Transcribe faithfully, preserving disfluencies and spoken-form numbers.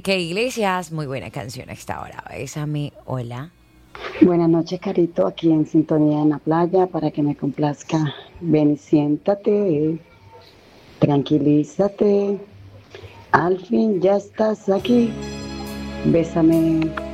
Enrique Iglesias, muy buena canción a esta hora. Bésame, hola. Buenas noches, Carito, aquí en sintonía en la playa para que me complazca. Ven y siéntate, tranquilízate. Al fin ya estás aquí. Bésame.